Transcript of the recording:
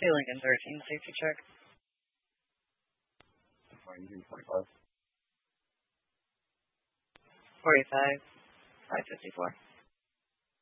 Lincoln 13, safety check. Engine 45. 45, 554.